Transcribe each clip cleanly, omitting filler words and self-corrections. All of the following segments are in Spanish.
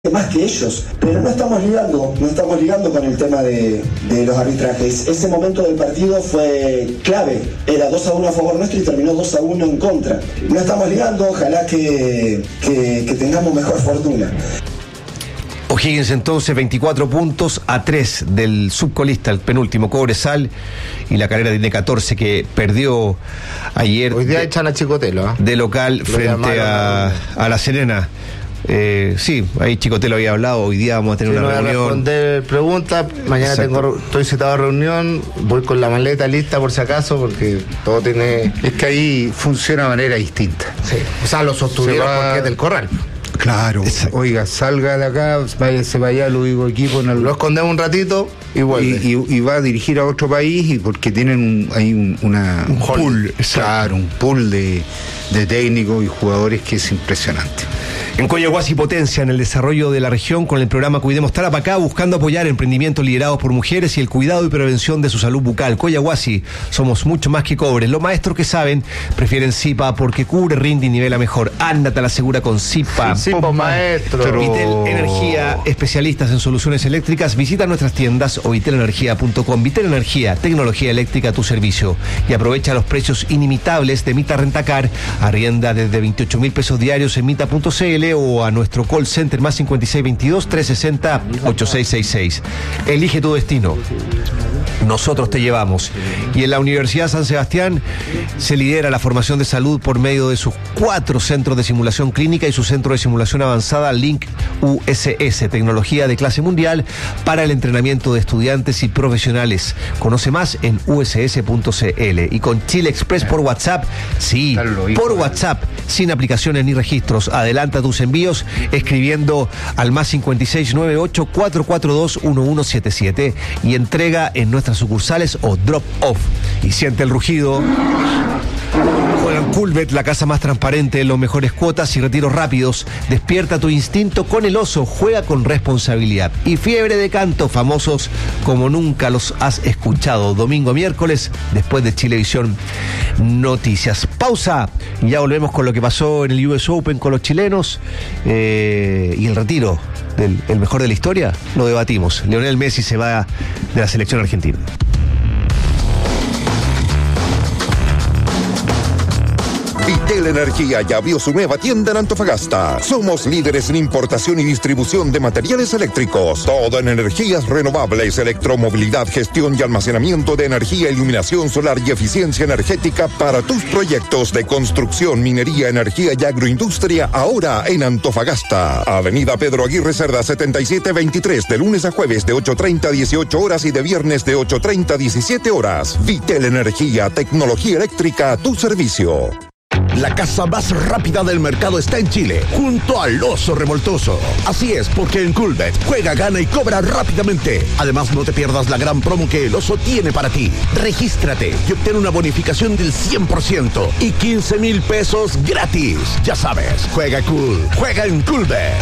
más que ellos, pero no estamos ligando con el tema de los arbitrajes. Ese momento del partido fue clave, era 2-1 a favor nuestro y terminó 2-1 en contra. No estamos ligando, ojalá que tengamos mejor fortuna. O'Higgins entonces 24 puntos a 3 del subcolista, el penúltimo Cobresal, y la Calera tiene 14 que perdió ayer. Hoy día echan a Chicotelo, de local frente a La Serena. Sí, ahí Chicotelo había hablado. Hoy día vamos a tener una reunión. Voy a responder preguntas. Mañana estoy citado a reunión. Voy con la maleta lista por si acaso, porque todo tiene. Es que ahí funciona de manera distinta. Sí. O sea, lo sostuvieron porque es del Corral. Claro. Exacto. Oiga, salga de acá, se vaya al único equipo. Lo escondemos un ratito y vuelve. Y va a dirigir a otro país, y porque tienen un pool. Claro, un pool de técnicos y jugadores que es impresionante. En Coyahuasi potencia en el desarrollo de la región con el programa Cuidemos Tarapacá, buscando apoyar emprendimientos liderados por mujeres y el cuidado y prevención de su salud bucal. Coyahuasi, somos mucho más que cobre. Los maestros que saben prefieren Zipa porque cubre, rinde y nivela mejor. Ándate a la segura con Zipa. Zipa, maestro. Vitel Energía, especialistas en soluciones eléctricas. Visita nuestras tiendas o vitelenergia.com. Vitel Energía, tecnología eléctrica a tu servicio. Y aprovecha los precios inimitables de Mita Rentacar. Arrienda desde 28,000 pesos diarios en mita.cl o a nuestro call center más 5622-360-8666. Elige tu destino. Nosotros te llevamos. Y en la Universidad San Sebastián se lidera la formación de salud por medio de sus 4 centros de simulación clínica y su centro de simulación avanzada Link USS, tecnología de clase mundial para el entrenamiento de estudiantes y profesionales. Conoce más en uss.cl. Y con Chile Express por WhatsApp, sí, por WhatsApp, sin aplicaciones ni registros. Adelanta tus envíos escribiendo al más 5698-442-1177 y entrega en nuestras sucursales o drop off. Y siente el rugido. Juegan Coolbet, la casa más transparente, los mejores cuotas y retiros rápidos. Despierta tu instinto con el oso, juega con responsabilidad. Y Fiebre de Canto, famosos como nunca los has escuchado. Domingo, miércoles, después de Chilevisión Noticias. Pausa, y ya volvemos con lo que pasó en el US Open con los chilenos y el retiro del mejor de la historia. Lo debatimos. Lionel Messi se va de la selección argentina. Vitel Energía ya abrió su nueva tienda en Antofagasta. Somos líderes en importación y distribución de materiales eléctricos. Todo en energías renovables, electromovilidad, gestión y almacenamiento de energía, iluminación solar y eficiencia energética para tus proyectos de construcción, minería, energía y agroindustria, ahora en Antofagasta. Avenida Pedro Aguirre Cerda 7723, de lunes a jueves de 8:30 a 18 horas y de viernes de 8:30 a 17 horas. Vitel Energía, tecnología eléctrica a tu servicio. La casa más rápida del mercado está en Chile, junto al Oso Revoltoso. Así es, porque en Coolbet juega, gana y cobra rápidamente. Además, no te pierdas la gran promo que el Oso tiene para ti. Regístrate y obtén una bonificación del 100% y 15,000 pesos gratis. Ya sabes, juega cool, juega en Coolbet.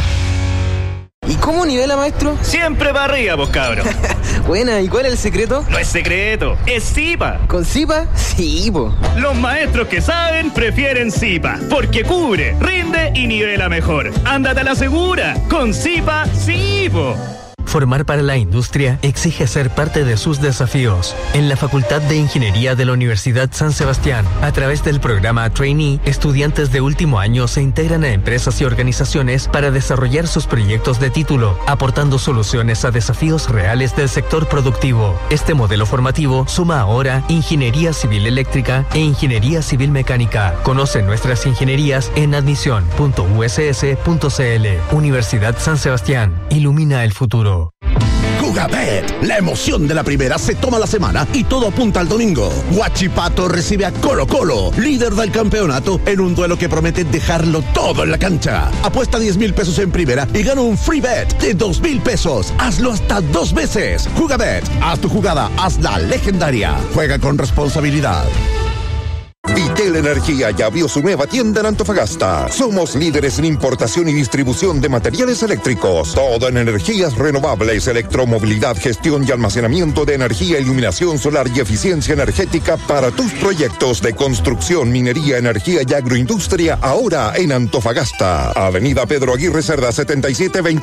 ¿Y cómo nivela, maestro? Siempre para arriba, pues, cabrón. Buena, ¿y cuál es el secreto? No es secreto, es Zipa. ¿Con Zipa? Sí, po. Los maestros que saben prefieren Zipa, porque cubre, rinde y nivela mejor. Ándate a la segura, con Zipa, sí, po. Formar para la industria exige ser parte de sus desafíos. En la Facultad de Ingeniería de la Universidad San Sebastián, a través del programa Trainee, estudiantes de último año se integran a empresas y organizaciones para desarrollar sus proyectos de título, aportando soluciones a desafíos reales del sector productivo. Este modelo formativo suma ahora Ingeniería Civil Eléctrica e Ingeniería Civil Mecánica. Conoce nuestras ingenierías en admisión.uss.cl. Universidad San Sebastián. Ilumina el futuro. Jugabet, la emoción de la primera se toma la semana y todo apunta al domingo. Huachipato recibe a Colo Colo, líder del campeonato, en un duelo que promete dejarlo todo en la cancha. Apuesta 10,000 pesos en primera y gana un free bet de 2,000 pesos. Hazlo hasta 2 veces. Jugabet, haz tu jugada, hazla legendaria. Juega con responsabilidad. Vitel Energía ya abrió su nueva tienda en Antofagasta. Somos líderes en importación y distribución de materiales eléctricos. Todo en energías renovables, electromovilidad, gestión y almacenamiento de energía, iluminación solar y eficiencia energética para tus proyectos de construcción, minería, energía y agroindustria. Ahora en Antofagasta. Avenida Pedro Aguirre Cerda 7720.